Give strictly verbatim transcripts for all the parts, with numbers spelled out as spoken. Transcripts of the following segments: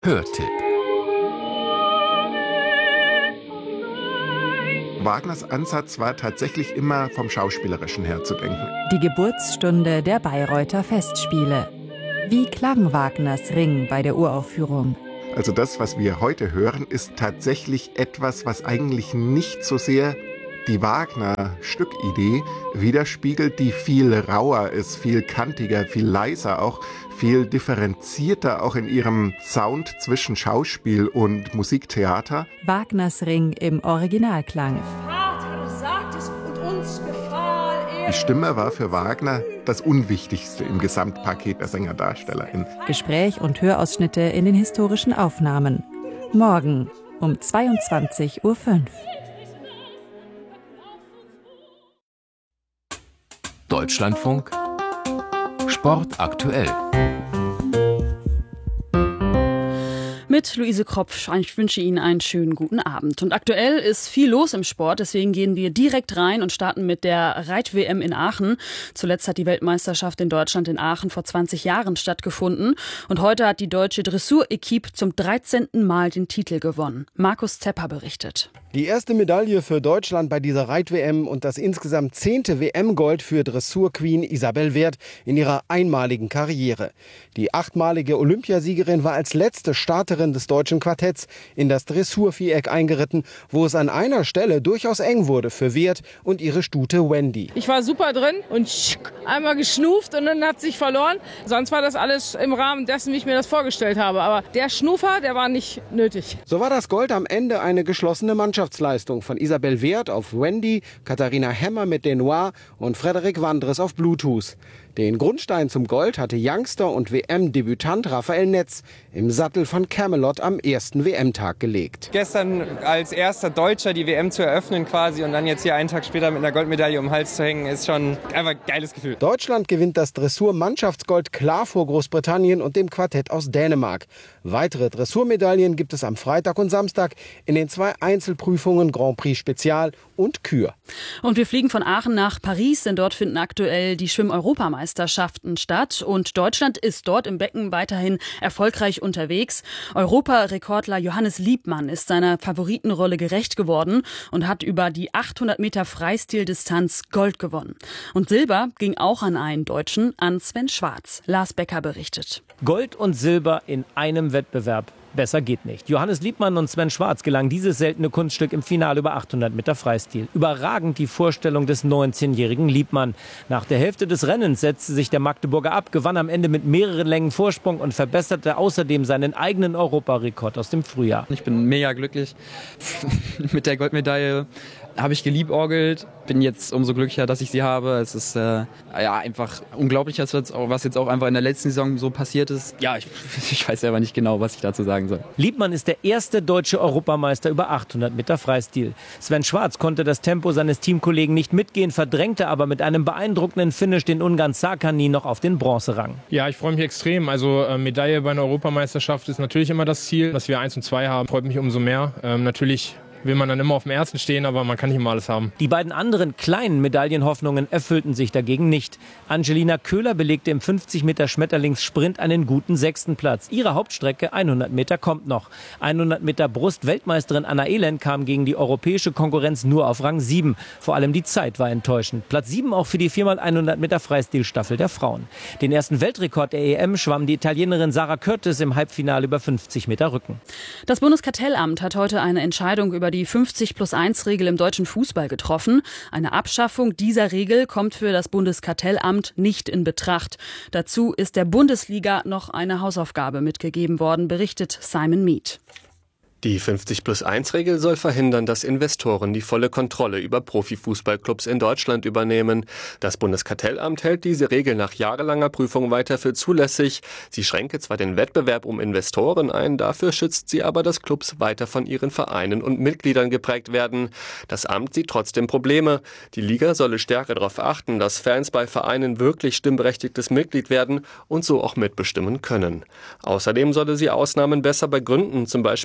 Hörtipp. Wagners Ansatz war tatsächlich immer vom Schauspielerischen her zu denken. Die Geburtsstunde der Bayreuther Festspiele. Wie klang Wagners Ring bei der Uraufführung? Also das, was wir heute hören, ist tatsächlich etwas, was eigentlich nicht so sehr die Wagner-Stückidee widerspiegelt, die viel rauer ist, viel kantiger, viel leiser, auch viel differenzierter, auch in ihrem Sound zwischen Schauspiel und Musiktheater. Wagners Ring im Originalklang. Vater sagt es und uns befahl er. Die Stimme war für Wagner das Unwichtigste im Gesamtpaket der Sänger-Darstellerin. Gespräch und Hörausschnitte in den historischen Aufnahmen. Morgen um zweiundzwanzig Uhr fünf. Deutschlandfunk Sport aktuell. Mit Luise Kropf. Ich wünsche Ihnen einen schönen guten Abend. Und aktuell ist viel los im Sport, deswegen gehen wir direkt rein und starten mit der Reit-W M in Aachen. Zuletzt hat die Weltmeisterschaft in Deutschland in Aachen vor zwanzig Jahren stattgefunden. Und heute hat die deutsche Dressur-Equipe zum dreizehnten Mal den Titel gewonnen. Markus Zepper berichtet. Die erste Medaille für Deutschland bei dieser Reit-W M und das insgesamt zehnte W M-Gold für Dressur-Queen Isabell Werth in ihrer einmaligen Karriere. Die achtmalige Olympiasiegerin war als letzte Starterin des deutschen Quartetts in das Dressurviereck eingeritten, wo es an einer Stelle durchaus eng wurde für Werth und ihre Stute Wendy. Ich war super drin und einmal geschnuft und dann hat sich verloren. Sonst war das alles im Rahmen dessen, wie ich mir das vorgestellt habe. Aber der Schnufer, der war nicht nötig. So war das Gold am Ende eine geschlossene Mannschaftsleistung von Isabell Werth auf Wendy, Katharina Hemmer mit den Noir und Frederik Wandres auf Bluetooth. Den Grundstein zum Gold hatte Youngster und W M-Debütant Raphael Netz im Sattel von Camelot am ersten W M-Tag gelegt. Gestern als erster Deutscher die W M zu eröffnen quasi und dann jetzt hier einen Tag später mit einer Goldmedaille um den Hals zu hängen, ist schon einfach ein geiles Gefühl. Deutschland gewinnt das Dressur-Mannschaftsgold klar vor Großbritannien und dem Quartett aus Dänemark. Weitere Dressurmedaillen gibt es am Freitag und Samstag in den zwei Einzelprüfungen Grand Prix Spezial und Kür. Und wir fliegen von Aachen nach Paris, denn dort finden aktuell die Schwimm-Europameisterschaften statt. Und Deutschland ist dort im Becken weiterhin erfolgreich unterwegs. Europarekordler Johannes Liebmann ist seiner Favoritenrolle gerecht geworden und hat über die achthundert Meter Freistildistanz Gold gewonnen. Und Silber ging auch an einen Deutschen, an Sven Schwarz. Lars Becker berichtet. Gold und Silber in einem Wettbewerb. Besser geht nicht. Johannes Liebmann und Sven Schwarz gelang dieses seltene Kunststück im Finale über achthundert Meter Freistil. Überragend die Vorstellung des neunzehnjährigen Liebmann. Nach der Hälfte des Rennens setzte sich der Magdeburger ab, gewann am Ende mit mehreren Längen Vorsprung und verbesserte außerdem seinen eigenen Europarekord aus dem Frühjahr. Ich bin mega glücklich mit der Goldmedaille. Habe ich geliebäugelt, bin jetzt umso glücklicher, dass ich sie habe. Es ist äh, ja einfach unglaublich, was jetzt auch einfach in der letzten Saison so passiert ist. Ja, ich, ich weiß selber nicht genau, was ich dazu sagen soll. Liebmann ist der erste deutsche Europameister über achthundert Meter Freistil. Sven Schwarz konnte das Tempo seines Teamkollegen nicht mitgehen, verdrängte aber mit einem beeindruckenden Finish den Ungarn Sarkany noch auf den Bronzerang. Ja, ich freue mich extrem. Also äh, Medaille bei einer Europameisterschaft ist natürlich immer das Ziel. Dass wir eins und zwei haben, freut mich umso mehr. Ähm, natürlich will man dann immer auf dem ersten stehen, aber man kann nicht immer alles haben. Die beiden anderen kleinen Medaillenhoffnungen erfüllten sich dagegen nicht. Angelina Köhler belegte im fünfzig Meter Schmetterlingssprint einen guten sechsten Platz. Ihre Hauptstrecke hundert Meter kommt noch. hundert Meter Brust-Weltmeisterin Anna Elend kam gegen die europäische Konkurrenz nur auf Rang sieben. Vor allem die Zeit war enttäuschend. Platz sieben auch für die vier mal hundert Meter Freistilstaffel der Frauen. Den ersten Weltrekord der E M schwamm die Italienerin Sara Curtis im Halbfinale über fünfzig Meter Rücken. Das Bundeskartellamt hat heute eine Entscheidung über die fünfzig plus eins Regel im deutschen Fußball getroffen. Eine Abschaffung dieser Regel kommt für das Bundeskartellamt nicht in Betracht. Dazu ist der Bundesliga noch eine Hausaufgabe mitgegeben worden, berichtet Simon Mead. Die fünfzig plus eins Regel soll verhindern, dass Investoren die volle Kontrolle über Profifußballclubs in Deutschland übernehmen. Das Bundeskartellamt hält diese Regel nach jahrelanger Prüfung weiter für zulässig. Sie schränke zwar den Wettbewerb um Investoren ein, dafür schützt sie aber, dass Clubs weiter von ihren Vereinen und Mitgliedern geprägt werden. Das Amt sieht trotzdem Probleme. Die Liga solle stärker darauf achten, dass Fans bei Vereinen wirklich stimmberechtigtes Mitglied werden und so auch mitbestimmen können. Außerdem solle sie Ausnahmen besser begründen, zum Beispiel bei Werk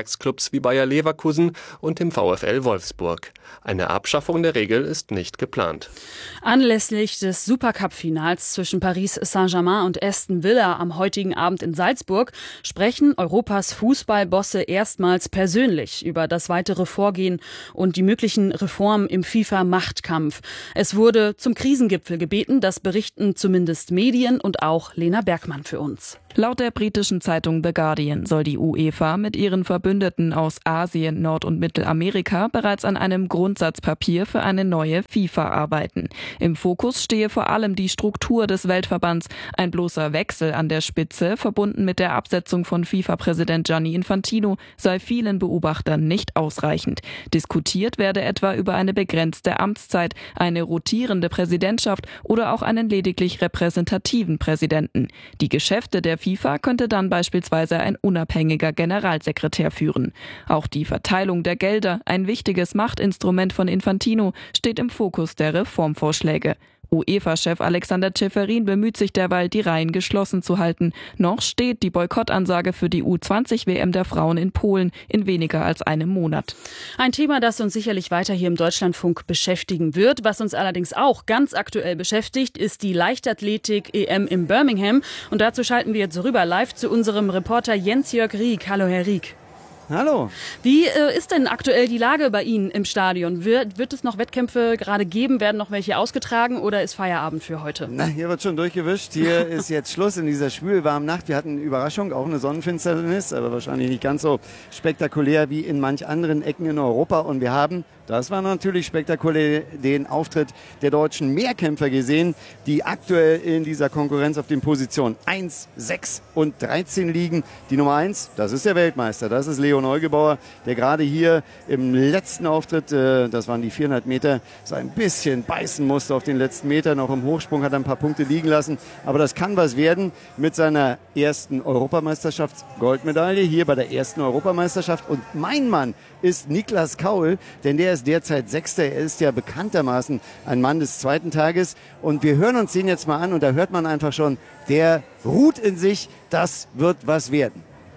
Handwerksclubs wie Bayer Leverkusen und dem VfL Wolfsburg. Eine Abschaffung der Regel ist nicht geplant. Anlässlich des Supercup-Finals zwischen Paris Saint-Germain und Aston Villa am heutigen Abend in Salzburg sprechen Europas Fußballbosse erstmals persönlich über das weitere Vorgehen und die möglichen Reformen im FIFA-Machtkampf. Es wurde zum Krisengipfel gebeten, das berichten zumindest Medien und auch Lena Bergmann für uns. Laut der britischen Zeitung The Guardian soll die UEFA mit ihren Verbündeten aus Asien, Nord- und Mittelamerika bereits an einem Grundsatzpapier für eine neue FIFA arbeiten. Im Fokus stehe vor allem die Struktur des Weltverbands. Ein bloßer Wechsel an der Spitze, verbunden mit der Absetzung von FIFA-Präsident Gianni Infantino, sei vielen Beobachtern nicht ausreichend. Diskutiert werde etwa über eine begrenzte Amtszeit, eine rotierende Präsidentschaft oder auch einen lediglich repräsentativen Präsidenten. Die Geschäfte der FIFA könnte dann beispielsweise ein unabhängiger Generalsekretär führen. Auch die Verteilung der Gelder, ein wichtiges Machtinstrument von Infantino, steht im Fokus der Reformvorschläge. UEFA-Chef Alexander Ceferin bemüht sich derweil, die Reihen geschlossen zu halten. Noch steht die Boykottansage für die U zwanzig W M der Frauen in Polen in weniger als einem Monat. Ein Thema, das uns sicherlich weiter hier im Deutschlandfunk beschäftigen wird. Was uns allerdings auch ganz aktuell beschäftigt, ist die Leichtathletik-E M in Birmingham. Und dazu schalten wir jetzt rüber live zu unserem Reporter Jens-Jörg Rieck. Hallo, Herr Rieck. Hallo. Wie äh, ist denn aktuell die Lage bei Ihnen im Stadion? Wird, wird es noch Wettkämpfe gerade geben? Werden noch welche ausgetragen oder ist Feierabend für heute? Na, hier wird schon durchgewischt. Hier ist jetzt Schluss in dieser schwülwarmen Nacht. Wir hatten eine Überraschung, auch eine Sonnenfinsternis, aber wahrscheinlich nicht ganz so spektakulär wie in manch anderen Ecken in Europa. Und wir haben, das war natürlich spektakulär, den Auftritt der deutschen Mehrkämpfer gesehen, die aktuell in dieser Konkurrenz auf den Positionen eins, sechs und dreizehn liegen. Die Nummer eins, das ist der Weltmeister, das ist Leo Neugebauer, der gerade hier im letzten Auftritt, äh, das waren die vierhundert Meter, so ein bisschen beißen musste auf den letzten Metern. Auch im Hochsprung hat er ein paar Punkte liegen lassen. Aber das kann was werden mit seiner ersten Europameisterschafts-Goldmedaille hier bei der ersten Europameisterschaft. Und mein Mann ist Niklas Kaul, denn der ist derzeit Sechster. Er ist ja bekanntermaßen ein Mann des zweiten Tages. Und wir hören uns den jetzt mal an und da hört man einfach schon, der ruht in sich, das wird was werden.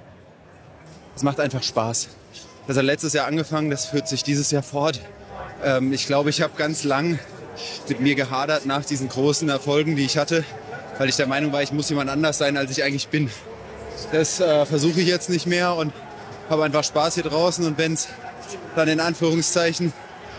Es macht einfach Spaß. Das hat letztes Jahr angefangen, das führt sich dieses Jahr fort. Ähm, ich glaube, ich habe ganz lang mit mir gehadert nach diesen großen Erfolgen, die ich hatte, weil ich der Meinung war, ich muss jemand anders sein, als ich eigentlich bin. Das äh, versuche ich jetzt nicht mehr und habe einfach Spaß hier draußen. Und wenn es dann in Anführungszeichen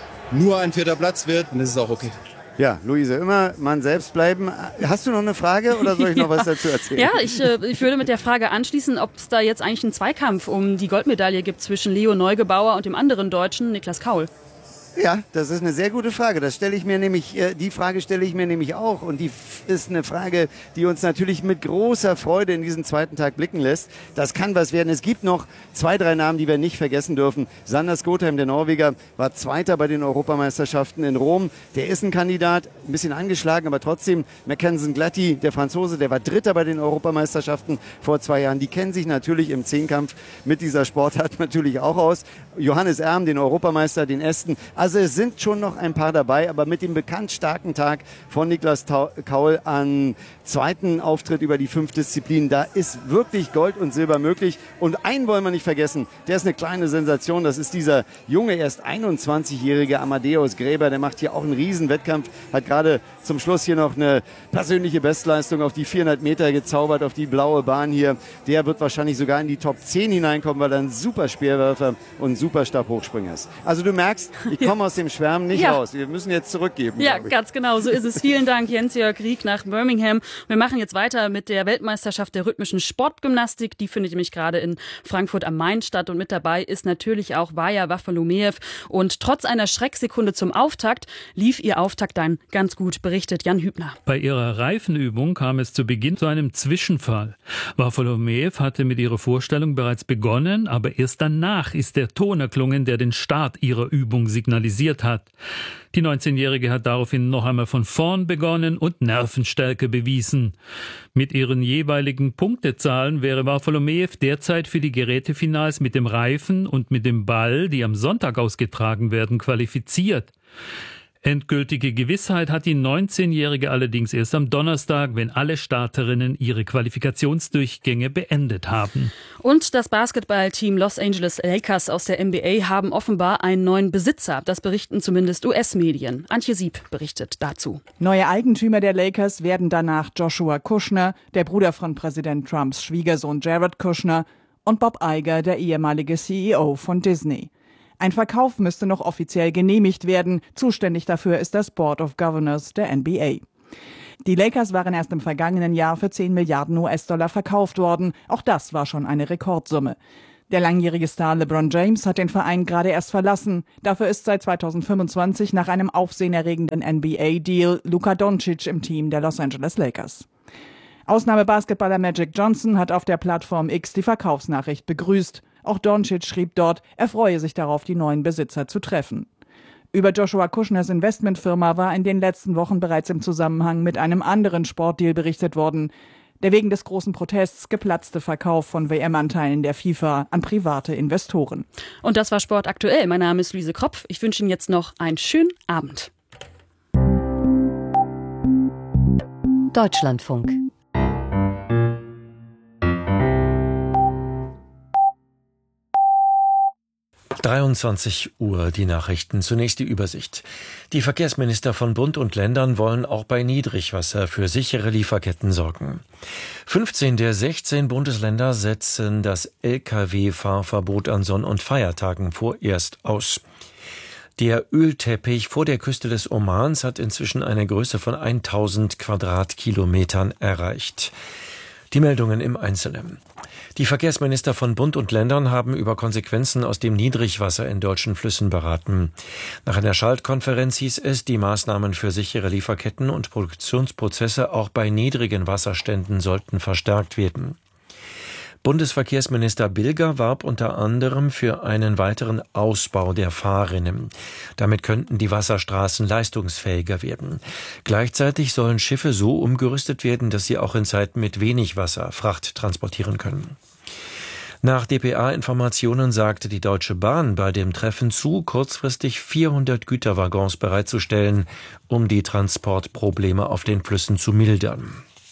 nur ein vierter Platz wird, dann ist es auch okay. Ja, Luise, immer man selbst bleiben. Hast du noch eine Frage oder soll ich noch was dazu erzählen? Ja, ich, äh, ich würde mit der Frage anschließen, ob es da jetzt eigentlich einen Zweikampf um die Goldmedaille gibt zwischen Leo Neugebauer und dem anderen Deutschen, Niklas Kaul. Ja, das ist eine sehr gute Frage. Das stelle ich mir nämlich, äh, die Frage stelle ich mir nämlich auch. Und die ist eine Frage, die uns natürlich mit großer Freude in diesen zweiten Tag blicken lässt. Das kann was werden. Es gibt noch zwei, drei Namen, die wir nicht vergessen dürfen. Sander Skotheim, der Norweger, war Zweiter bei den Europameisterschaften in Rom. Der ist ein Kandidat, ein bisschen angeschlagen, aber trotzdem. Mackensen Glatti, der Franzose, der war Dritter bei den Europameisterschaften vor zwei Jahren. Die kennen sich natürlich im Zehnkampf mit dieser Sportart natürlich auch aus. Johannes Erm, den Europameister, den Esten. Also es sind schon noch ein paar dabei, aber mit dem bekannt starken Tag von Niklas Kaul an zweiten Auftritt über die fünf Disziplinen, da ist wirklich Gold und Silber möglich. Und einen wollen wir nicht vergessen, der ist eine kleine Sensation, das ist dieser junge, erst einundzwanzigjährige Amadeus Gräber, der macht hier auch einen riesen Wettkampf, hat gerade zum Schluss hier noch eine persönliche Bestleistung auf die vierhundert Meter gezaubert, auf die blaue Bahn hier. Der wird wahrscheinlich sogar in die Top zehn hineinkommen, weil er ein super Speerwerfer und ein super Stabhochspringer ist. Also du merkst, ich komme aus dem Schwärmen nicht ja. raus. Wir müssen jetzt zurückgeben. Ja, ganz genau, so ist es. Vielen Dank, Jens-Jörg Rieck nach Birmingham. Wir machen jetzt weiter mit der Weltmeisterschaft der rhythmischen Sportgymnastik. Die findet nämlich gerade in Frankfurt am Main statt. Und mit dabei ist natürlich auch Vaja Waffolomiew. Und trotz einer Schrecksekunde zum Auftakt lief ihr Auftakt dann ganz gut, berichtet Jan Hübner. Bei ihrer Reifenübung kam es zu Beginn zu einem Zwischenfall. Waffolomiew hatte mit ihrer Vorstellung bereits begonnen, aber erst danach ist der Ton erklungen, der den Start ihrer Übung signalisiert hat. Die neunzehnjährige hat daraufhin noch einmal von vorn begonnen und Nervenstärke bewiesen. Mit ihren jeweiligen Punktezahlen wäre Waffolomiew derzeit für die Gerätefinals mit dem Reifen und mit dem Ball, die am Sonntag ausgetragen werden, qualifiziert. Endgültige Gewissheit hat die neunzehnjährige allerdings erst am Donnerstag, wenn alle Starterinnen ihre Qualifikationsdurchgänge beendet haben. Und das Basketballteam Los Angeles Lakers aus der N B A haben offenbar einen neuen Besitzer. Das berichten zumindest U S-Medien. Antje Sieb berichtet dazu. Neue Eigentümer der Lakers werden danach Joshua Kushner, der Bruder von Präsident Trumps Schwiegersohn Jared Kushner, und Bob Iger, der ehemalige C E O von Disney. Ein Verkauf müsste noch offiziell genehmigt werden. Zuständig dafür ist das Board of Governors der N B A. Die Lakers waren erst im vergangenen Jahr für zehn Milliarden U S-Dollar verkauft worden. Auch das war schon eine Rekordsumme. Der langjährige Star LeBron James hat den Verein gerade erst verlassen. Dafür ist seit zweitausendfünfundzwanzig nach einem aufsehenerregenden N B A-Deal Luka Doncic im Team der Los Angeles Lakers. Ausnahmebasketballer Magic Johnson hat auf der Plattform X die Verkaufsnachricht begrüßt. Auch Doncic schrieb dort, er freue sich darauf, die neuen Besitzer zu treffen. Über Joshua Kushners Investmentfirma war in den letzten Wochen bereits im Zusammenhang mit einem anderen Sportdeal berichtet worden. Der wegen des großen Protests geplatzte Verkauf von W M-Anteilen der FIFA an private Investoren. Und das war Sport aktuell. Mein Name ist Luise Kropf. Ich wünsche Ihnen jetzt noch einen schönen Abend. Deutschlandfunk. dreiundzwanzig Uhr, die Nachrichten. Zunächst die Übersicht. Die Verkehrsminister von Bund und Ländern wollen auch bei Niedrigwasser für sichere Lieferketten sorgen. fünfzehn der sechzehn Bundesländer setzen das L K W-Fahrverbot an Sonn- und Feiertagen vorerst aus. Der Ölteppich vor der Küste des Omans hat inzwischen eine Größe von tausend Quadratkilometern erreicht. Die Meldungen im Einzelnen. Die Verkehrsminister von Bund und Ländern haben über Konsequenzen aus dem Niedrigwasser in deutschen Flüssen beraten. Nach einer Schaltkonferenz hieß es, die Maßnahmen für sichere Lieferketten und Produktionsprozesse auch bei niedrigen Wasserständen sollten verstärkt werden. Bundesverkehrsminister Bilger warb unter anderem für einen weiteren Ausbau der Fahrrinnen. Damit könnten die Wasserstraßen leistungsfähiger werden. Gleichzeitig sollen Schiffe so umgerüstet werden, dass sie auch in Zeiten mit wenig Wasser Fracht transportieren können. Nach D P A-Informationen sagte die Deutsche Bahn bei dem Treffen zu, kurzfristig vierhundert Güterwaggons bereitzustellen, um die Transportprobleme auf den Flüssen zu mildern.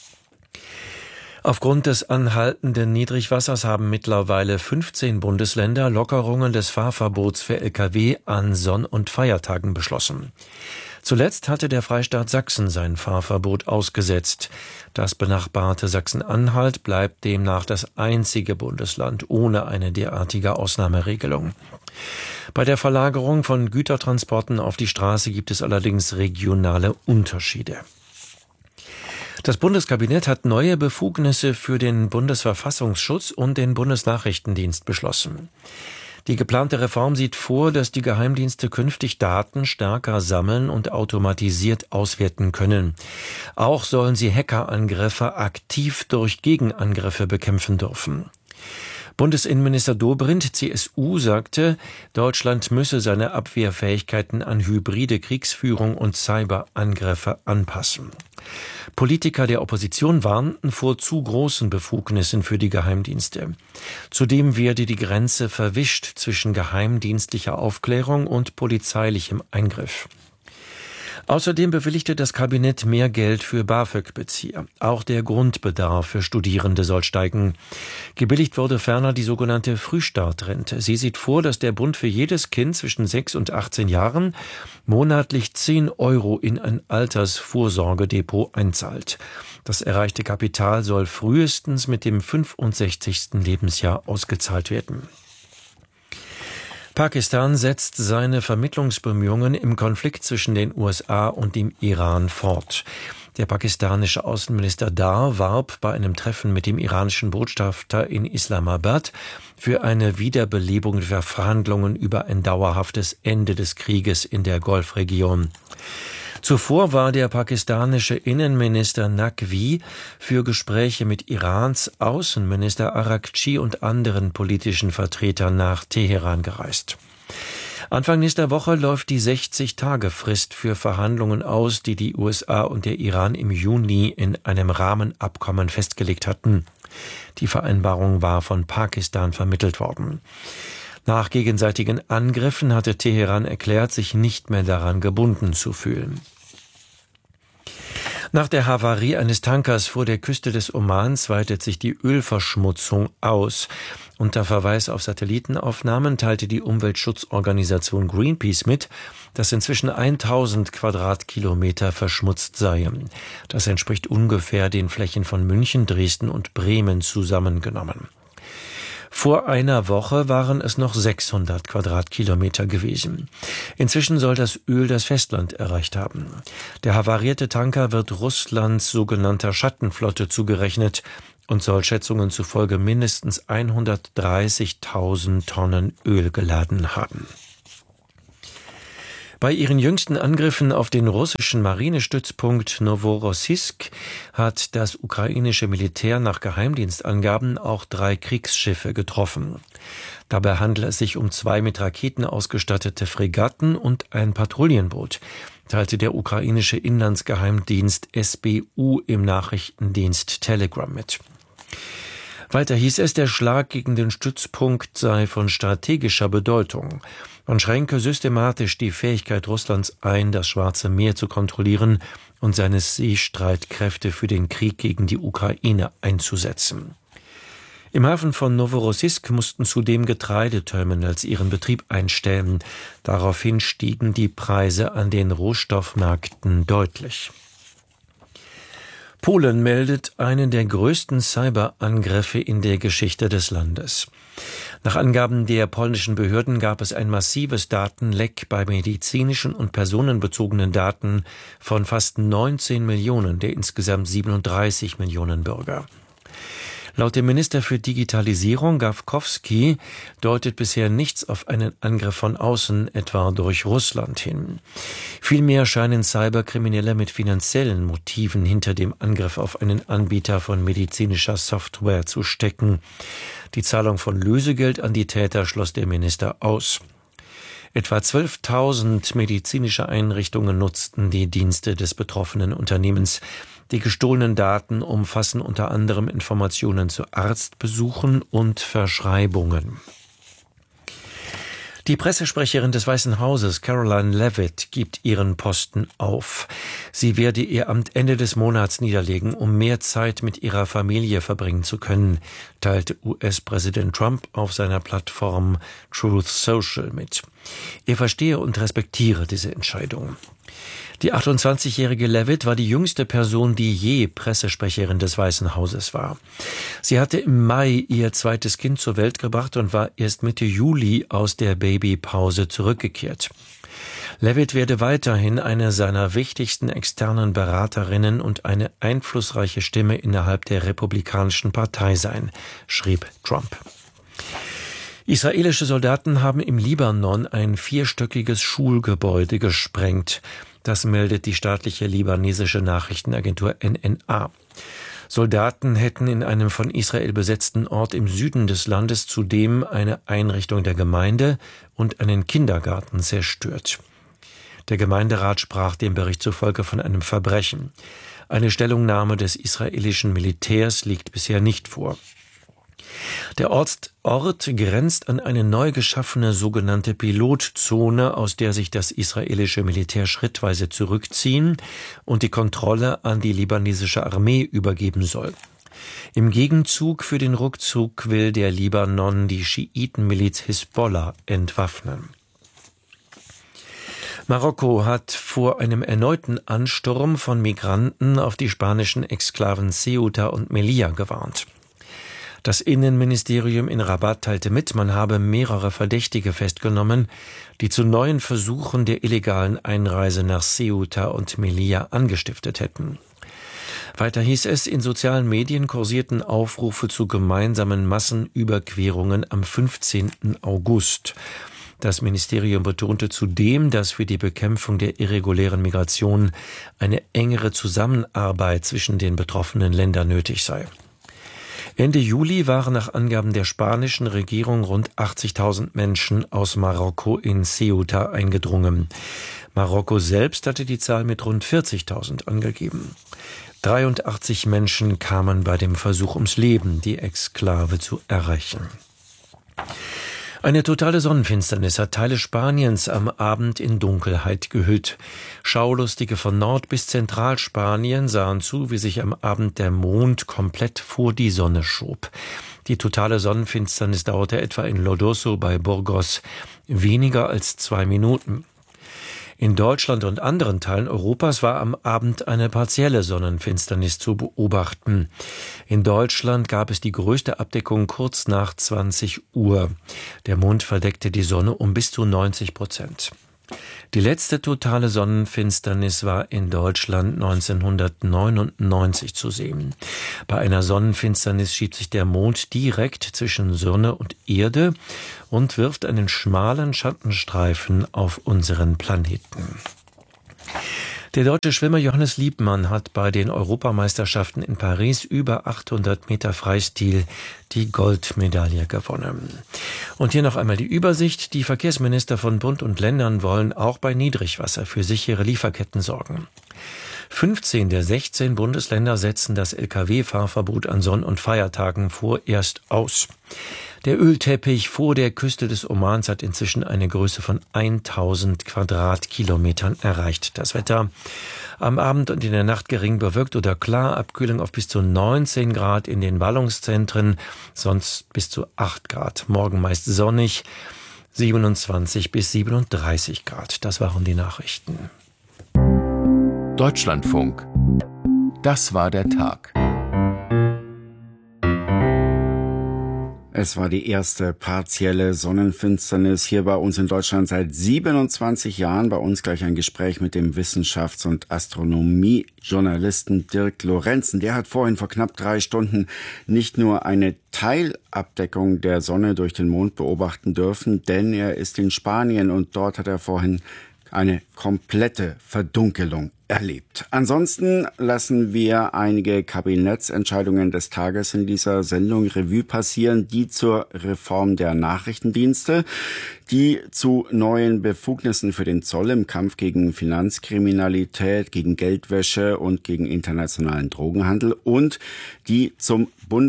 Aufgrund des anhaltenden Niedrigwassers haben mittlerweile fünfzehn Bundesländer Lockerungen des Fahrverbots für L K W an Sonn- und Feiertagen beschlossen. Zuletzt hatte der Freistaat Sachsen sein Fahrverbot ausgesetzt. Das benachbarte Sachsen-Anhalt bleibt demnach das einzige Bundesland ohne eine derartige Ausnahmeregelung. Bei der Verlagerung von Gütertransporten auf die Straße gibt es allerdings regionale Unterschiede. Das Bundeskabinett hat neue Befugnisse für den Bundesverfassungsschutz und den Bundesnachrichtendienst beschlossen. Die geplante Reform sieht vor, dass die Geheimdienste künftig Daten stärker sammeln und automatisiert auswerten können. Auch sollen sie Hackerangriffe aktiv durch Gegenangriffe bekämpfen dürfen. Bundesinnenminister Dobrindt, C S U, sagte, Deutschland müsse seine Abwehrfähigkeiten an hybride Kriegsführung und Cyberangriffe anpassen. Politiker der Opposition warnten vor zu großen Befugnissen für die Geheimdienste. Zudem werde die Grenze verwischt zwischen geheimdienstlicher Aufklärung und polizeilichem Eingriff. Außerdem bewilligte das Kabinett mehr Geld für BAföG-Bezieher. Auch der Grundbedarf für Studierende soll steigen. Gebilligt wurde ferner die sogenannte Frühstartrente. Sie sieht vor, dass der Bund für jedes Kind zwischen sechs und achtzehn Jahren monatlich zehn Euro in ein Altersvorsorgedepot einzahlt. Das erreichte Kapital soll frühestens mit dem fünfundsechzigsten Lebensjahr ausgezahlt werden. Pakistan setzt seine Vermittlungsbemühungen im Konflikt zwischen den U S A und dem Iran fort. Der pakistanische Außenminister Dar warb bei einem Treffen mit dem iranischen Botschafter in Islamabad für eine Wiederbelebung der Verhandlungen über ein dauerhaftes Ende des Krieges in der Golfregion. Zuvor war der pakistanische Innenminister Naqvi für Gespräche mit Irans Außenminister Araghchi und anderen politischen Vertretern nach Teheran gereist. Anfang nächster Woche läuft die sechzig-Tage-Frist für Verhandlungen aus, die die U S A und der Iran im Juni in einem Rahmenabkommen festgelegt hatten. Die Vereinbarung war von Pakistan vermittelt worden. Nach gegenseitigen Angriffen hatte Teheran erklärt, sich nicht mehr daran gebunden zu fühlen. Nach der Havarie eines Tankers vor der Küste des Omans weitet sich die Ölverschmutzung aus. Unter Verweis auf Satellitenaufnahmen teilte die Umweltschutzorganisation Greenpeace mit, dass inzwischen tausend Quadratkilometer verschmutzt seien. Das entspricht ungefähr den Flächen von München, Dresden und Bremen zusammengenommen. Vor einer Woche waren es noch sechshundert Quadratkilometer gewesen. Inzwischen soll das Öl das Festland erreicht haben. Der havarierte Tanker wird Russlands sogenannter Schattenflotte zugerechnet und soll Schätzungen zufolge mindestens hundertdreißigtausend Tonnen Öl geladen haben. Bei ihren jüngsten Angriffen auf den russischen Marinestützpunkt Noworossiysk hat das ukrainische Militär nach Geheimdienstangaben auch drei Kriegsschiffe getroffen. Dabei handelt es sich um zwei mit Raketen ausgestattete Fregatten und ein Patrouillenboot, teilte der ukrainische Inlandsgeheimdienst S B U im Nachrichtendienst Telegram mit. Weiter hieß es, der Schlag gegen den Stützpunkt sei von strategischer Bedeutung. Man schränke systematisch die Fähigkeit Russlands ein, das Schwarze Meer zu kontrollieren und seine Seestreitkräfte für den Krieg gegen die Ukraine einzusetzen. Im Hafen von Noworossiysk mussten zudem Getreideterminals ihren Betrieb einstellen. Daraufhin stiegen die Preise an den Rohstoffmärkten deutlich. Polen meldet einen der größten Cyberangriffe in der Geschichte des Landes. Nach Angaben der polnischen Behörden gab es ein massives Datenleck bei medizinischen und personenbezogenen Daten von fast neunzehn Millionen der insgesamt siebenunddreißig Millionen Bürger. Laut dem Minister für Digitalisierung Gawkowski deutet bisher nichts auf einen Angriff von außen, etwa durch Russland, hin. Vielmehr scheinen Cyberkriminelle mit finanziellen Motiven hinter dem Angriff auf einen Anbieter von medizinischer Software zu stecken. Die Zahlung von Lösegeld an die Täter schloss der Minister aus. Etwa zwölftausend medizinische Einrichtungen nutzten die Dienste des betroffenen Unternehmens. Die gestohlenen Daten umfassen unter anderem Informationen zu Arztbesuchen und Verschreibungen. Die Pressesprecherin des Weißen Hauses, Caroline Leavitt, gibt ihren Posten auf. Sie werde ihr Amt Ende des Monats niederlegen, um mehr Zeit mit ihrer Familie verbringen zu können, teilte U S-Präsident Trump auf seiner Plattform Truth Social mit. Er verstehe und respektiere diese Entscheidung. Die achtundzwanzigjährige Leavitt war die jüngste Person, die je Pressesprecherin des Weißen Hauses war. Sie hatte im Mai ihr zweites Kind zur Welt gebracht und war erst Mitte Juli aus der Babypause zurückgekehrt. Leavitt werde weiterhin eine seiner wichtigsten externen Beraterinnen und eine einflussreiche Stimme innerhalb der Republikanischen Partei sein, schrieb Trump. Israelische Soldaten haben im Libanon ein vierstöckiges Schulgebäude gesprengt. Das meldet die staatliche libanesische Nachrichtenagentur N N A. Soldaten hätten in einem von Israel besetzten Ort im Süden des Landes zudem eine Einrichtung der Gemeinde und einen Kindergarten zerstört. Der Gemeinderat sprach dem Bericht zufolge von einem Verbrechen. Eine Stellungnahme des israelischen Militärs liegt bisher nicht vor. Der Ort grenzt an eine neu geschaffene sogenannte Pilotzone, aus der sich das israelische Militär schrittweise zurückziehen und die Kontrolle an die libanesische Armee übergeben soll. Im Gegenzug für den Rückzug will der Libanon die Schiitenmiliz Hisbollah entwaffnen. Marokko hat vor einem erneuten Ansturm von Migranten auf die spanischen Exklaven Ceuta und Melilla gewarnt. Das Innenministerium in Rabat teilte mit, man habe mehrere Verdächtige festgenommen, die zu neuen Versuchen der illegalen Einreise nach Ceuta und Melilla angestiftet hätten. Weiter hieß es, in sozialen Medien kursierten Aufrufe zu gemeinsamen Massenüberquerungen am fünfzehnten August. Das Ministerium betonte zudem, dass für die Bekämpfung der irregulären Migration eine engere Zusammenarbeit zwischen den betroffenen Ländern nötig sei. Ende Juli waren nach Angaben der spanischen Regierung rund achtzigtausend Menschen aus Marokko in Ceuta eingedrungen. Marokko selbst hatte die Zahl mit rund vierzigtausend angegeben. dreiundachtzig Menschen kamen bei dem Versuch ums Leben, die Exklave zu erreichen. Eine totale Sonnenfinsternis hat Teile Spaniens am Abend in Dunkelheit gehüllt. Schaulustige von Nord- bis Zentralspanien sahen zu, wie sich am Abend der Mond komplett vor die Sonne schob. Die totale Sonnenfinsternis dauerte etwa in Lodoso bei Burgos weniger als zwei Minuten. In Deutschland und anderen Teilen Europas war am Abend eine partielle Sonnenfinsternis zu beobachten. In Deutschland gab es die größte Abdeckung kurz nach zwanzig Uhr. Der Mond verdeckte die Sonne um bis zu neunzig Prozent. Die letzte totale Sonnenfinsternis war in Deutschland neunzehnhundertneunundneunzig zu sehen. Bei einer Sonnenfinsternis schiebt sich der Mond direkt zwischen Sonne und Erde und wirft einen schmalen Schattenstreifen auf unseren Planeten. Der deutsche Schwimmer Johannes Liebmann hat bei den Europameisterschaften in Paris über achthundert Meter Freistil die Goldmedaille gewonnen. Und hier noch einmal die Übersicht. Die Verkehrsminister von Bund und Ländern wollen auch bei Niedrigwasser für sichere Lieferketten sorgen. fünfzehn der sechzehn Bundesländer setzen das L K W-Fahrverbot an Sonn- und Feiertagen vorerst aus. Der Ölteppich vor der Küste des Omans hat inzwischen eine Größe von tausend Quadratkilometern erreicht. Das Wetter am Abend und in der Nacht gering bewölkt oder klar, Abkühlung auf bis zu neunzehn Grad in den Ballungszentren, sonst bis zu acht Grad. Morgen meist sonnig, siebenundzwanzig bis siebenunddreißig Grad. Das waren die Nachrichten. Deutschlandfunk. Das war der Tag. Es war die erste partielle Sonnenfinsternis hier bei uns in Deutschland seit siebenundzwanzig Jahren. Bei uns gleich ein Gespräch mit dem Wissenschafts- und Astronomiejournalisten Dirk Lorenzen. Der hat vorhin vor knapp drei Stunden nicht nur eine Teilabdeckung der Sonne durch den Mond beobachten dürfen, denn er ist in Spanien und dort hat er vorhin eine komplette Verdunkelung erlebt. Ansonsten lassen wir einige Kabinettsentscheidungen des Tages in dieser Sendung Revue passieren, die zur Reform der Nachrichtendienste, die zu neuen Befugnissen für den Zoll im Kampf gegen Finanzkriminalität, gegen Geldwäsche und gegen internationalen Drogenhandel und die zum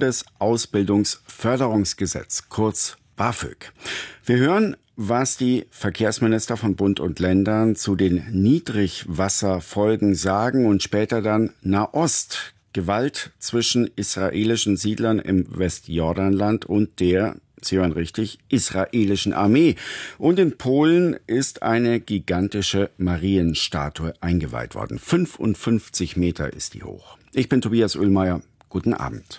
Bundesausbildungsförderungsgesetz, kurz BAföG. Wir hören, was die Verkehrsminister von Bund und Ländern zu den Niedrigwasserfolgen sagen und später dann Nahost. Gewalt zwischen israelischen Siedlern im Westjordanland und der, Sie hören richtig, israelischen Armee. Und in Polen ist eine gigantische Marienstatue eingeweiht worden. fünfundfünfzig Meter ist die hoch. Ich bin Tobias Oehlmeier. Guten Abend.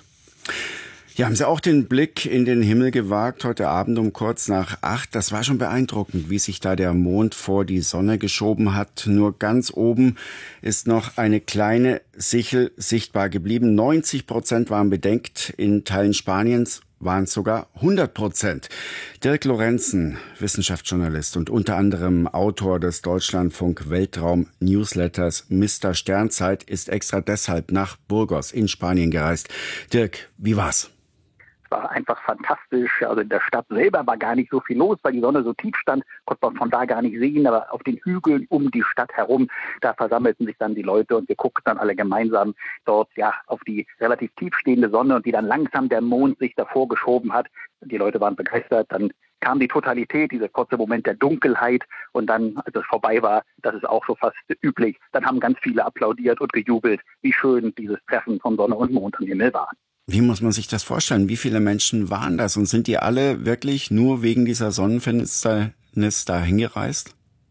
Ja, haben Sie auch den Blick in den Himmel gewagt heute Abend um kurz nach acht? Das war schon beeindruckend, wie sich da der Mond vor die Sonne geschoben hat. Nur ganz oben ist noch eine kleine Sichel sichtbar geblieben. neunzig Prozent waren bedeckt. In Teilen Spaniens waren es sogar hundert Prozent. Dirk Lorenzen, Wissenschaftsjournalist und unter anderem Autor des Deutschlandfunk Weltraum Newsletters Mister Sternzeit, ist extra deshalb nach Burgos in Spanien gereist. Dirk, wie war's? War einfach fantastisch. Also in der Stadt selber war gar nicht so viel los, weil die Sonne so tief stand, konnte man von da gar nicht sehen. Aber auf den Hügeln um die Stadt herum, da versammelten sich dann die Leute und wir guckten dann alle gemeinsam dort ja auf die relativ tief stehende Sonne und die dann langsam der Mond sich davor geschoben hat. Die Leute waren begeistert. Dann kam die Totalität, dieser kurze Moment der Dunkelheit und dann, als es vorbei war, das ist auch so fast üblich, dann haben ganz viele applaudiert und gejubelt, wie schön dieses Treffen von Sonne und Mond am Himmel war. Wie muss man sich das vorstellen? Wie viele Menschen waren das? Und sind die alle wirklich nur wegen dieser Sonnenfinsternis da hingereist?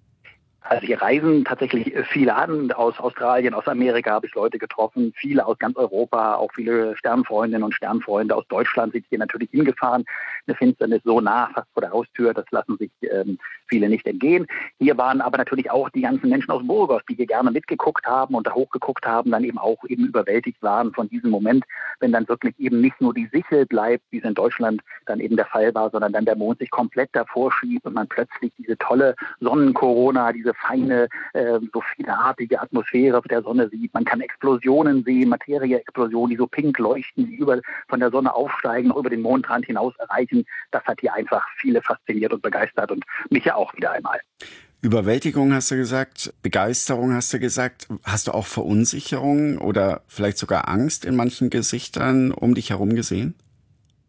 Also hier reisen tatsächlich viele an. Aus Australien, aus Amerika habe ich Leute getroffen, viele aus ganz Europa, auch viele Sternfreundinnen und Sternfreunde aus Deutschland sind hier natürlich hingefahren. Eine Finsternis so nah, fast vor der Haustür, das lassen sich ähm, viele nicht entgehen. Hier waren aber natürlich auch die ganzen Menschen aus Burgos, die hier gerne mitgeguckt haben und da hochgeguckt haben, dann eben auch eben überwältigt waren von diesem Moment, wenn dann wirklich eben nicht nur die Sichel bleibt, wie es in Deutschland dann eben der Fall war, sondern dann der Mond sich komplett davor schiebt und man plötzlich diese tolle Sonnenkorona, diese feine, äh, so vielartige Atmosphäre der Sonne sieht. Man kann Explosionen sehen, Materieexplosionen, die so pink leuchten, die über, von der Sonne aufsteigen, noch über den Mondrand hinaus erreichen. Das hat hier einfach viele fasziniert und begeistert und mich ja auch wieder einmal. Überwältigung hast du gesagt, Begeisterung hast du gesagt. Hast du auch Verunsicherung oder vielleicht sogar Angst in manchen Gesichtern um dich herum gesehen?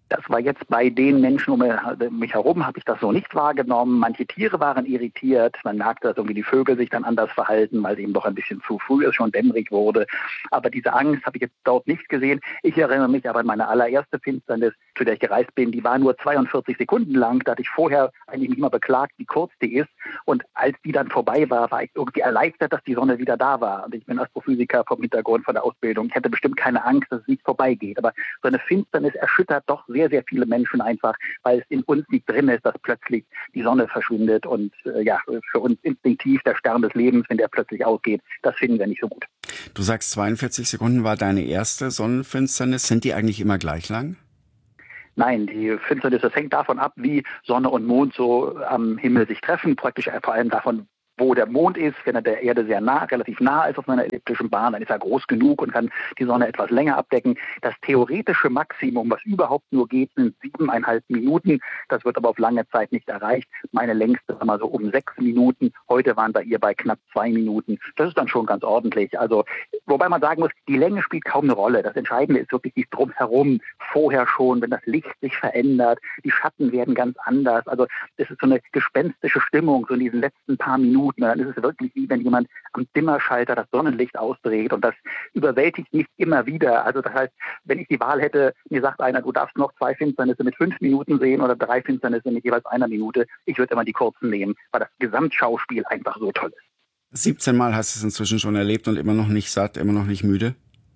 Das war jetzt bei den Menschen um mich herum, habe ich das so nicht wahrgenommen. Manche Tiere waren irritiert. Man merkte, dass irgendwie die Vögel sich dann anders verhalten, weil es eben doch ein bisschen zu früh ist, schon dämmerig wurde. Aber diese Angst habe ich jetzt dort nicht gesehen. Ich erinnere mich aber an meine allererste Finsternis, zu der ich gereist bin. Die war nur zweiundvierzig Sekunden lang. Da hatte ich vorher eigentlich mich immer beklagt, wie kurz die ist. Und als die dann vorbei war, war ich irgendwie erleichtert, dass die Sonne wieder da war. Und ich bin Astrophysiker vom Hintergrund, von der Ausbildung. Ich hatte bestimmt keine Angst, dass es nicht vorbeigeht. Aber so eine Finsternis erschüttert doch sehr, sehr viele Menschen einfach, weil es in uns nicht drin ist, dass plötzlich die Sonne verschwindet und äh, ja, für uns instinktiv der Stern des Lebens, wenn der plötzlich ausgeht, das finden wir nicht so gut. Du sagst, zweiundvierzig Sekunden war deine erste Sonnenfinsternis. Sind die eigentlich immer gleich lang? Nein, die Finsternis, das hängt davon ab, wie Sonne und Mond so am Himmel sich treffen, praktisch vor allem davon, wo der Mond ist. Wenn er der Erde sehr nah, relativ nah ist auf einer elliptischen Bahn, dann ist er groß genug und kann die Sonne etwas länger abdecken. Das theoretische Maximum, was überhaupt nur geht, sind siebeneinhalb Minuten. Das wird aber auf lange Zeit nicht erreicht. Meine längste war mal so um sechs Minuten. Heute waren wir hier bei knapp zwei Minuten. Das ist dann schon ganz ordentlich. Also, wobei man sagen muss, die Länge spielt kaum eine Rolle. Das Entscheidende ist wirklich die Drumherum. Vorher schon, wenn das Licht sich verändert, die Schatten werden ganz anders. Also, das ist so eine gespenstische Stimmung, so in diesen letzten paar Minuten. Dann ist es wirklich wie wenn jemand am Dimmerschalter das Sonnenlicht ausdreht und das überwältigt mich immer wieder. Also das heißt, wenn ich die Wahl hätte, mir sagt einer, du darfst noch zwei Finsternisse mit fünf Minuten sehen oder drei Finsternisse mit jeweils einer Minute, ich würde immer die kurzen nehmen, weil das Gesamtschauspiel einfach so toll ist. siebzehn Mal hast du es inzwischen schon erlebt und immer noch nicht satt, immer noch nicht müde?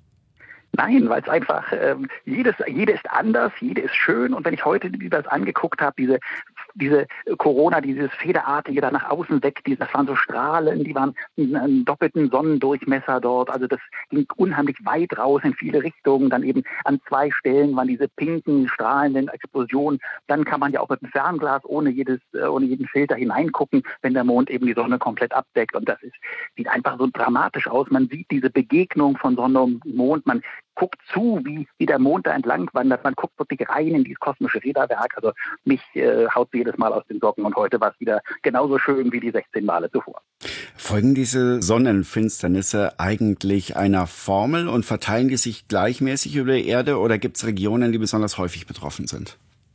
Nein, weil es einfach, ähm, jedes, jede ist anders, jede ist schön. Und wenn ich heute mir das angeguckt habe, diese, diese Corona, dieses Federartige da nach außen weg, die, das waren so Strahlen, die waren einen doppelten Sonnendurchmesser dort. Also das ging unheimlich weit raus in viele Richtungen. Dann eben an zwei Stellen waren diese pinken, strahlenden Explosionen. Dann kann man ja auch mit dem Fernglas ohne jedes, ohne jeden Filter hineingucken, wenn der Mond eben die Sonne komplett abdeckt. Und das ist, sieht einfach so dramatisch aus. Man sieht diese Begegnung von Sonne und Mond. Man guckt zu, wie, wie der Mond da entlang wandert. Man guckt wirklich rein in dieses kosmische Räderwerk. Also mich äh, haut jedes Mal aus den Socken und heute war es wieder genauso schön wie die sechzehn Male zuvor. Folgen diese Sonnenfinsternisse eigentlich einer Formel und verteilen die sich gleichmäßig über die Erde oder gibt es Regionen, die besonders häufig betroffen sind?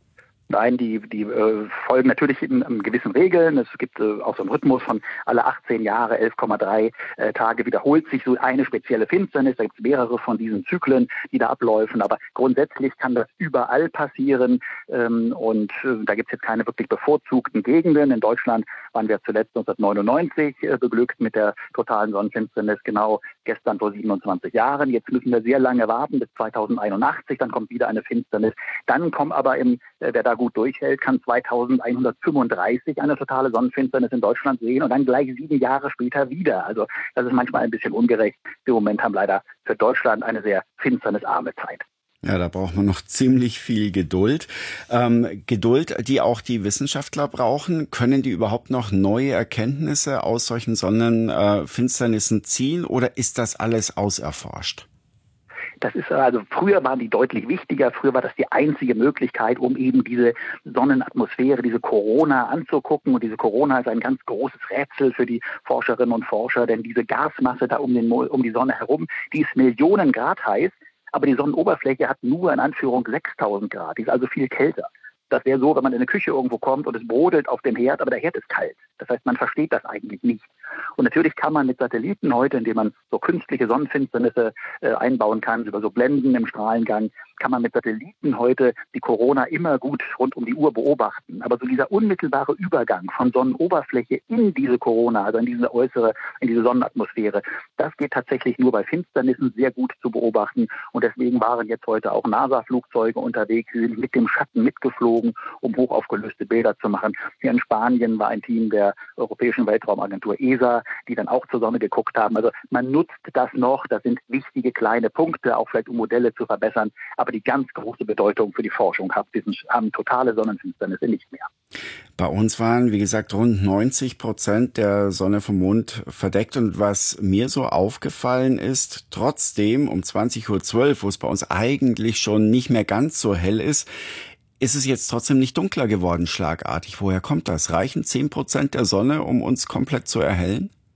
Nein, die, die äh, folgen natürlich in, in gewissen Regeln. Es gibt äh, auch so einen Rhythmus von alle achtzehn Jahre, elf Komma drei äh, Tage wiederholt sich so eine spezielle Finsternis. Da gibt es mehrere von diesen Zyklen, die da abläufen. Aber grundsätzlich kann das überall passieren. Ähm, und äh, da gibt es jetzt keine wirklich bevorzugten Gegenden. In Deutschland waren wir zuletzt neunzehnhundertneunundneunzig äh, beglückt mit der totalen Sonnenfinsternis, genau gestern vor siebenundzwanzig Jahren. Jetzt müssen wir sehr lange warten bis zweitausendeinundachtzig. Dann kommt wieder eine Finsternis. Dann kommt aber, im, äh, wer da gut durchhält, kann zweitausendeinhundertfünfunddreißig eine totale Sonnenfinsternis in Deutschland sehen und dann gleich sieben Jahre später wieder. Also das ist manchmal ein bisschen ungerecht. Wir im Moment haben leider für Deutschland eine sehr finsternisarme Zeit. Ja, da braucht man noch ziemlich viel Geduld. Ähm, Geduld, die auch die Wissenschaftler brauchen. Können die überhaupt noch neue Erkenntnisse aus solchen Sonnenfinsternissen ziehen oder ist das alles auserforscht? Das ist also, früher waren die deutlich wichtiger. Früher war das die einzige Möglichkeit, um eben diese Sonnenatmosphäre, diese Corona anzugucken. Und diese Corona ist ein ganz großes Rätsel für die Forscherinnen und Forscher, denn diese Gasmasse da um, den, um die Sonne herum, die ist Millionen Grad heiß, aber die Sonnenoberfläche hat nur in Anführung sechstausend Grad. Die ist also viel kälter. Das wäre so, wenn man in eine Küche irgendwo kommt und es brodelt auf dem Herd, aber der Herd ist kalt. Das heißt, man versteht das eigentlich nicht. Und natürlich kann man mit Satelliten heute, indem man so künstliche Sonnenfinsternisse äh, einbauen kann, über so Blenden im Strahlengang, kann man mit Satelliten heute die Corona immer gut rund um die Uhr beobachten. Aber so dieser unmittelbare Übergang von Sonnenoberfläche in diese Corona, also in diese äußere, in diese Sonnenatmosphäre, das geht tatsächlich nur bei Finsternissen sehr gut zu beobachten. Und deswegen waren jetzt heute auch NASA-Flugzeuge unterwegs, die sind mit dem Schatten mitgeflogen, um hochaufgelöste Bilder zu machen. Hier in Spanien war ein Team der Europäischen Weltraumagentur E S A, die dann auch zur Sonne geguckt haben. Also man nutzt das noch, das sind wichtige kleine Punkte, auch vielleicht um Modelle zu verbessern. Aber die ganz große Bedeutung für die Forschung haben, haben totale Sonnenfinsternisse nicht mehr. Bei uns waren, wie gesagt, rund neunzig Prozent der Sonne vom Mond verdeckt. Und was mir so aufgefallen ist, trotzdem um zwanzig Uhr zwölf, wo es bei uns eigentlich schon nicht mehr ganz so hell ist, ist es jetzt trotzdem nicht dunkler geworden, schlagartig. Woher kommt das? Reichen zehn Prozent der Sonne, um uns komplett zu erhellen?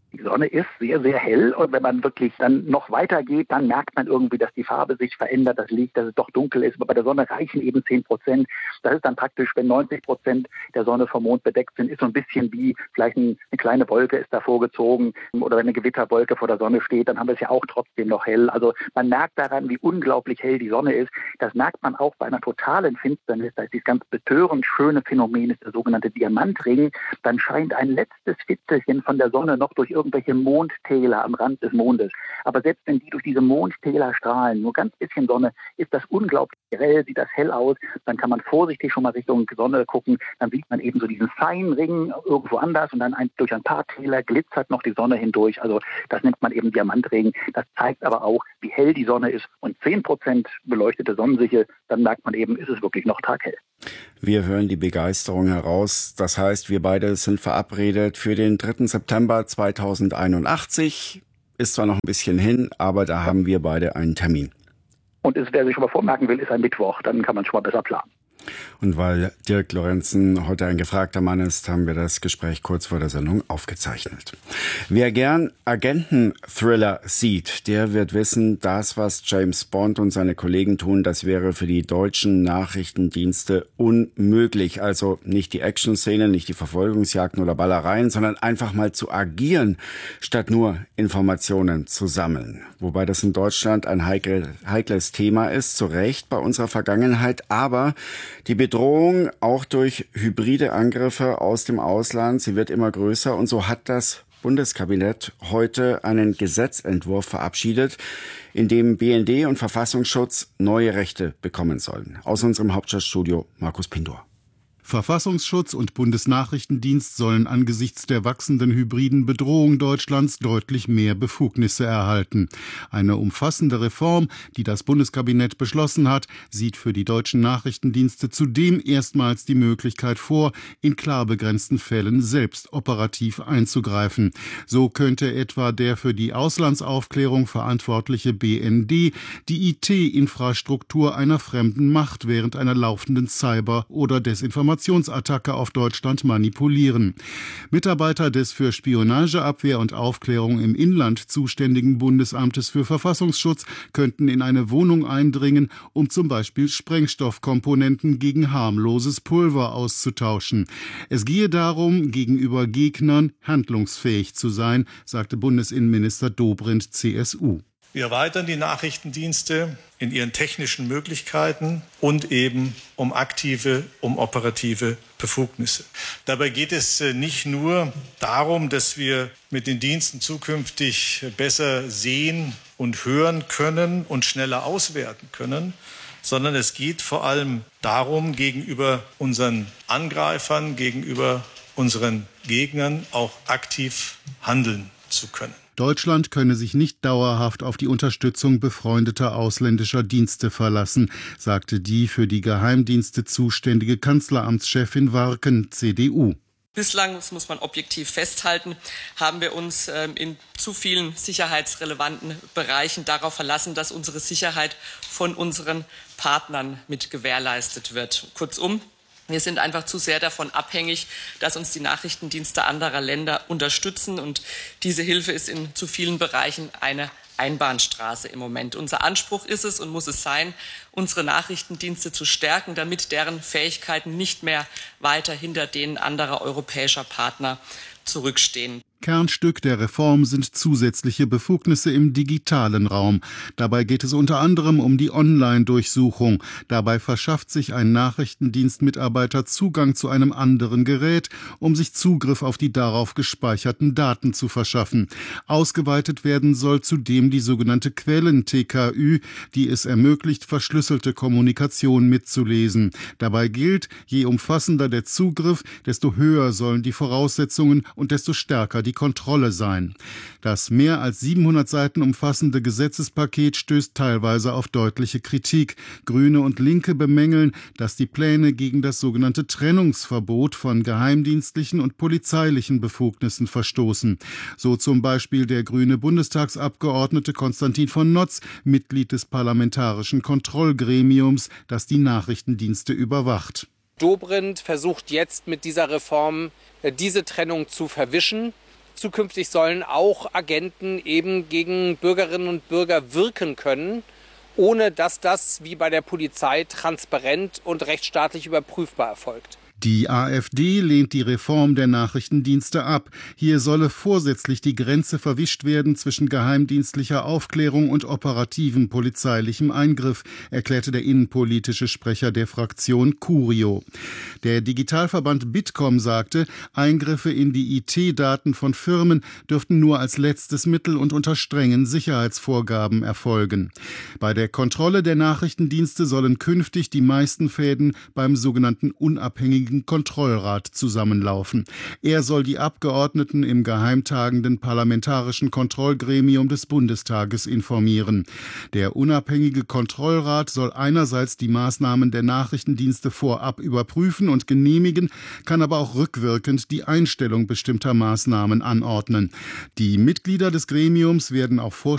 Die Sonne ist sehr, sehr hell und wenn man wirklich dann noch weiter geht, dann merkt man irgendwie, dass die Farbe sich verändert, das Licht, dass es doch dunkel ist. Aber bei der Sonne reichen eben zehn Prozent. Das ist dann praktisch, wenn neunzig Prozent der Sonne vom Mond bedeckt sind, ist so ein bisschen wie vielleicht ein, eine kleine Wolke ist davor gezogen oder wenn eine Gewitterwolke vor der Sonne steht, dann haben wir es ja auch trotzdem noch hell. Also man merkt daran, wie unglaublich hell die Sonne ist. Das merkt man auch bei einer totalen Finsternis. Da ist dieses ganz betörend schöne Phänomen, ist der sogenannte Diamantring. Dann scheint ein letztes Fitzelchen von der Sonne noch durch irgendwelche Mondtäler am Rand des Mondes. Aber selbst wenn die durch diese Mondtäler strahlen, nur ganz bisschen Sonne, ist das unglaublich grell, sieht das hell aus. Dann kann man vorsichtig schon mal Richtung Sonne gucken. Dann sieht man eben so diesen feinen Ring irgendwo anders und dann ein, durch ein paar Täler glitzert noch die Sonne hindurch. Also das nennt man eben Diamantregen. Das zeigt aber auch, wie hell die Sonne ist. Und zehn Prozent beleuchtete Sonnensichel, dann merkt man eben, ist es wirklich noch taghell. Wir hören die Begeisterung heraus. Das heißt, wir beide sind verabredet für den dritten September zweitausendeinundachtzig. Ist zwar noch ein bisschen hin, aber da haben wir beide einen Termin. Und es, wer sich schon mal vormerken will, ist ein Mittwoch. Dann kann man schon mal besser planen. Und weil Dirk Lorenzen heute ein gefragter Mann ist, haben wir das Gespräch kurz vor der Sendung aufgezeichnet. Wer gern Agenten-Thriller sieht, der wird wissen, das, was James Bond und seine Kollegen tun, das wäre für die deutschen Nachrichtendienste unmöglich. Also nicht die Action-Szenen, nicht die Verfolgungsjagden oder Ballereien, sondern einfach mal zu agieren, statt nur Informationen zu sammeln. Wobei das in Deutschland ein heikel, heikles Thema ist, zu Recht bei unserer Vergangenheit, aber die Bedrohung auch durch hybride Angriffe aus dem Ausland, sie wird immer größer und so hat das Bundeskabinett heute einen Gesetzentwurf verabschiedet, in dem B N D und Verfassungsschutz neue Rechte bekommen sollen. Aus unserem Hauptstadtstudio Markus Pindor. Verfassungsschutz und Bundesnachrichtendienst sollen angesichts der wachsenden hybriden Bedrohung Deutschlands deutlich mehr Befugnisse erhalten. Eine umfassende Reform, die das Bundeskabinett beschlossen hat, sieht für die deutschen Nachrichtendienste zudem erstmals die Möglichkeit vor, in klar begrenzten Fällen selbst operativ einzugreifen. So könnte etwa der für die Auslandsaufklärung verantwortliche B N D die I T-Infrastruktur einer fremden Macht während einer laufenden Cyber- oder Desinformationsattacke auf Deutschland manipulieren. Mitarbeiter des für Spionageabwehr und Aufklärung im Inland zuständigen Bundesamtes für Verfassungsschutz könnten in eine Wohnung eindringen, um zum Beispiel Sprengstoffkomponenten gegen harmloses Pulver auszutauschen. Es gehe darum, gegenüber Gegnern handlungsfähig zu sein, sagte Bundesinnenminister Dobrindt, C S U. Wir erweitern die Nachrichtendienste in ihren technischen Möglichkeiten und eben um aktive, um operative Befugnisse. Dabei geht es nicht nur darum, dass wir mit den Diensten zukünftig besser sehen und hören können und schneller auswerten können, sondern es geht vor allem darum, gegenüber unseren Angreifern, gegenüber unseren Gegnern auch aktiv handeln zu können. Deutschland könne sich nicht dauerhaft auf die Unterstützung befreundeter ausländischer Dienste verlassen, sagte die für die Geheimdienste zuständige Kanzleramtschefin Warken, C D U. Bislang, das muss man objektiv festhalten, haben wir uns ähm, in zu vielen sicherheitsrelevanten Bereichen darauf verlassen, dass unsere Sicherheit von unseren Partnern mit gewährleistet wird. Kurzum, wir sind einfach zu sehr davon abhängig, dass uns die Nachrichtendienste anderer Länder unterstützen. Und diese Hilfe ist in zu vielen Bereichen eine Einbahnstraße im Moment. Unser Anspruch ist es und muss es sein, unsere Nachrichtendienste zu stärken, damit deren Fähigkeiten nicht mehr weiter hinter denen anderer europäischer Partner zurückstehen. Kernstück der Reform sind zusätzliche Befugnisse im digitalen Raum. Dabei geht es unter anderem um die Online-Durchsuchung. Dabei verschafft sich ein Nachrichtendienstmitarbeiter Zugang zu einem anderen Gerät, um sich Zugriff auf die darauf gespeicherten Daten zu verschaffen. Ausgeweitet werden soll zudem die sogenannte Quellen-T K Ü, die es ermöglicht, verschlüsselte Kommunikation mitzulesen. Dabei gilt, je umfassender der Zugriff, desto höher sollen die Voraussetzungen und desto stärker die die Kontrolle sein. Das mehr als siebenhundert Seiten umfassende Gesetzespaket stößt teilweise auf deutliche Kritik. Grüne und Linke bemängeln, dass die Pläne gegen das sogenannte Trennungsverbot von geheimdienstlichen und polizeilichen Befugnissen verstoßen. So zum Beispiel der grüne Bundestagsabgeordnete Konstantin von Notz, Mitglied des Parlamentarischen Kontrollgremiums, das die Nachrichtendienste überwacht. Dobrindt versucht jetzt mit dieser Reform diese Trennung zu verwischen. Zukünftig sollen auch Agenten eben gegen Bürgerinnen und Bürger wirken können, ohne dass das wie bei der Polizei transparent und rechtsstaatlich überprüfbar erfolgt. Die AfD lehnt die Reform der Nachrichtendienste ab. Hier solle vorsätzlich die Grenze verwischt werden zwischen geheimdienstlicher Aufklärung und operativem polizeilichem Eingriff, erklärte der innenpolitische Sprecher der Fraktion Curio. Der Digitalverband Bitkom sagte, Eingriffe in die I T-Daten von Firmen dürften nur als letztes Mittel und unter strengen Sicherheitsvorgaben erfolgen. Bei der Kontrolle der Nachrichtendienste sollen künftig die meisten Fäden beim sogenannten unabhängigen Kontrollrat zusammenlaufen. Er soll die Abgeordneten im geheimtagenden parlamentarischen Kontrollgremium des Bundestages informieren. Der unabhängige Kontrollrat soll einerseits die Maßnahmen der Nachrichtendienste vorab überprüfen und genehmigen, kann aber auch rückwirkend die Einstellung bestimmter Maßnahmen anordnen. Die Mitglieder des Gremiums werden auf Vorschläge